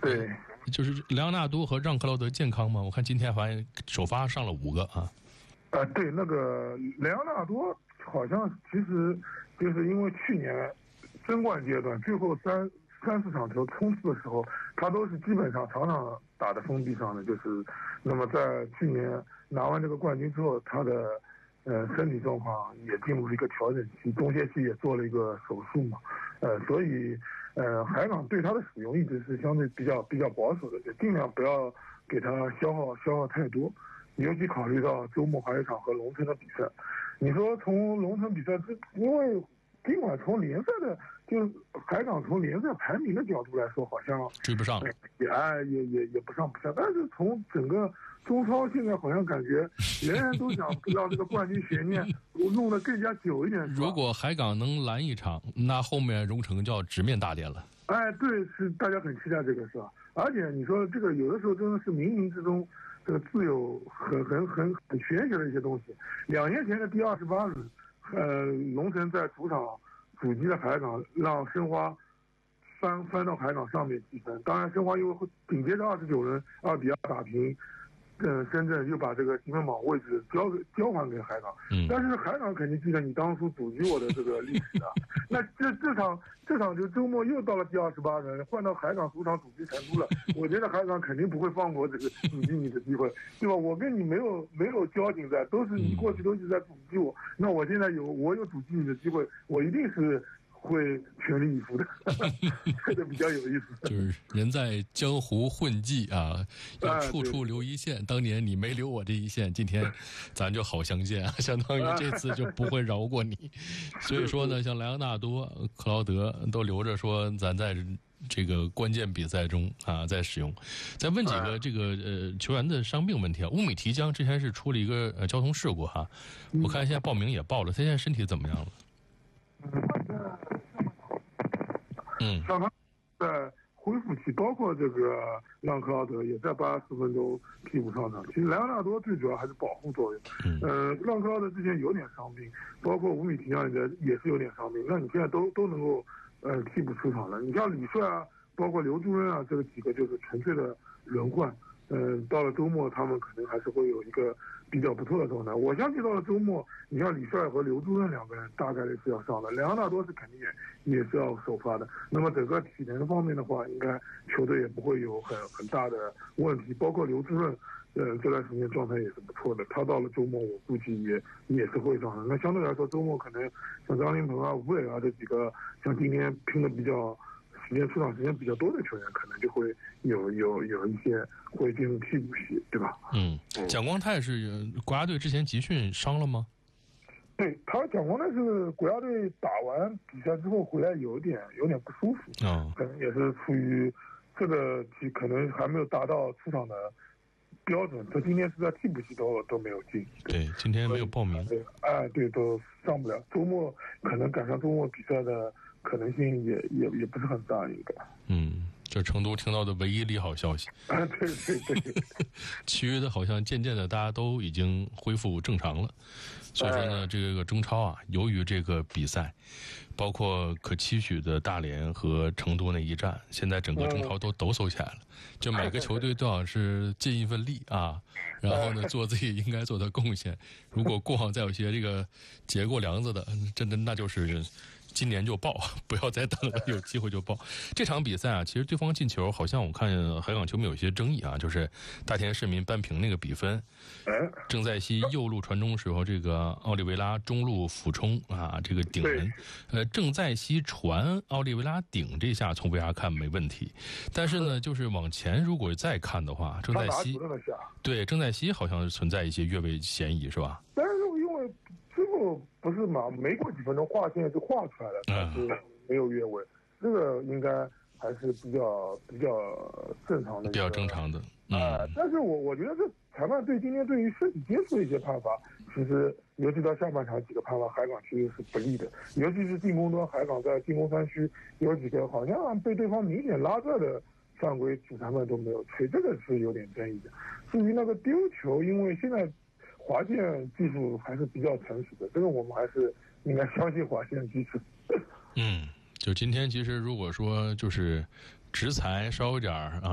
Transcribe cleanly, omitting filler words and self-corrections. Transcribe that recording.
对， 就是莱昂纳多和让克劳德健康吗？我看今天发现首发上了5个啊。 对，那个莱昂纳多好像其实就是因为去年争冠阶段最后三四场球冲刺的时候，他都是基本上场场打的封闭上的，就是那么在去年拿完这个冠军之后，他的身体状况也进入了一个调整期，中歇期也做了一个手术嘛，所以海港对他的使用一直是相对比较保守的，就尽量不要给他消耗太多，尤其考虑到周末还有一场和龙城的比赛。你说从龙城比赛，因为尽管从联赛的，就是海港从联赛排名的角度来说，好像追不上， 也不上不下，但是从整个中超现在好像感觉人人都想让这个冠军悬念弄得更加久一点。 如果海港能拦一场，那后面荣城就要直面大连了。 对，是大家很期待这个是吧？而且你说这个有的时候真的是冥冥之中，这个自有很玄学的一些东西。2年前的第28轮，龙城在主场阻击了海港，让申花翻到海港上面积分。当然，申花又紧接着29轮2-2打平，深圳又把这个积分榜位置交还给海港。但是海港肯定记得你当初阻击我的这个历史啊。那这场就周末又到了第28轮，换到海港主场阻击成都了。我觉得海港肯定不会放过这个阻击你的机会，对吧？我跟你没有交情在，都是你过去都是在阻击我，那我现在我有阻击你的机会，我一定是会全力以赴的。这个比较有意思。 就是人在江湖混迹啊，要处处留一线。当年你没留我这一线，今天咱就好相见啊！相当于这次就不会饶过你。所以说呢，像莱昂纳多、克劳德都留着说，咱在这个关键比赛中啊再使用。再问几个这个球员的伤病问题啊。乌米提江之前是出了一个交通事故哈，我看现在报名也报了，他现在身体怎么样了？ 上他在恢复期，包括这个让克劳德也在84分钟替补上场。其实莱昂纳多最主要还是保护作用。让克劳德之前有点伤病，包括乌米提江也是有点伤病。那你现在都能够替补出场了。你像李帅啊，包括刘朱恩啊，这个几个就是纯粹的轮换。到了周末他们可能还是会有一个比较不错的状态。我相信到了周末，你像李帅和刘朱恩2个人大概率是要上的，莱昂纳多是肯定也是要首发的。那么整个体能方面的话，应该球队也不会有很大的问题。包括刘志润，这段时间状态也是不错的。他到了周末，我估计也是会上的。那相对来说，周末可能像张琳芃啊、吴磊啊这几个，像今天拼的比较出场时间比较多的球员，可能就会有一些会进入替补席，对吧？ 蒋光太是国家队之前集训伤了吗？ 对，蒋光太是国家队打完比赛之后回来有点不舒服，可能也是出于这个可能还没有达到出场的标准。他今天是在替补席都没有进。 对，今天没有报名。 对，都上不了。周末可能赶上周末比赛的可能性也不是很大，应该。 这成都听到的唯一利好消息。 对。 其余的好像渐渐的大家都已经恢复正常了。所以说呢，这个中超啊，由于这个比赛，包括可期许的大连和成都那一战，现在整个中超都抖擞起来了。就每个球队都想是尽一份力啊，然后呢做自己应该做的贡献。如果过往再有些这个结过梁子的，真的那就是今年就报，不要再等了，有机会就报。这场比赛啊，其实对方进球好像我看海港球迷有一些争议啊，就是大田市民扳平那个比分。郑在熙右路传中时候，这个奥利维拉中路俯冲啊，这个顶人。郑在熙传奥利维拉顶这下从 VR 看没问题，但是呢，就是往前如果再看的话，郑在熙好像存在一些越位嫌疑，是吧？ 但是因为最后不是嘛，没过几分钟画线就画出来了，但是没有越位，这个应该还是比较正常的， 比较正常的。 但是我觉得这裁判对今天对于身体接触的一些判罚，其实尤其到下半场几个判罚，海港其实是不利的，尤其是进攻端，海港在进攻3区有几个好像被对方明显拉拽的犯规，主裁判都没有吹，这个是有点争议的。至于那个丢球，因为现在滑线技术还是比较成熟的，这个我们还是应该相信滑线技术。 就今天其实如果说就是执裁稍有点啊